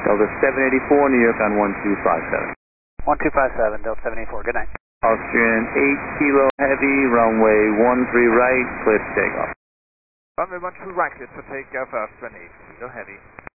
Delta 784, New York on 1257. 1257, Delta 784, good night. Austrian 8 Kilo Heavy, runway 13 right, clear to take off. Runway 12 right, clear for takeoff, Austrian 8 Kilo Heavy.